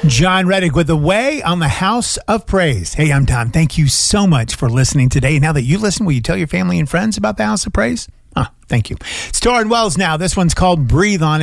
John Reddick with Away on the House of Praise. Hey, I'm Tom. Thank you so much for listening today. Now that you listen, will you tell your family and friends about the House of Praise? Thank you. It's Torrin Wells now. This one's called Breathe On.